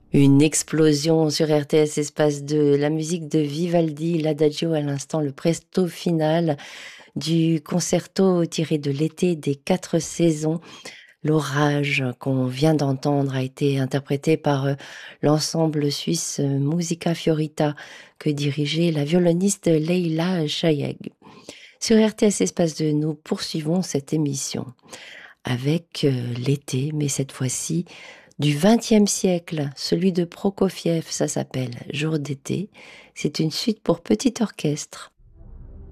Une explosion sur RTS Espace 2, la musique de Vivaldi, l'Adagio à l'instant, le presto final du concerto tiré de l'été des 4 saisons. L'orage qu'on vient d'entendre a été interprété par l'ensemble suisse Musica Fiorita que dirigeait la violoniste Leila Chayeg. Sur RTS Espace 2, nous poursuivons cette émission avec l'été, mais cette fois-ci du XXe siècle, celui de Prokofiev, ça s'appelle Jour d'été. C'est une suite pour petit orchestre.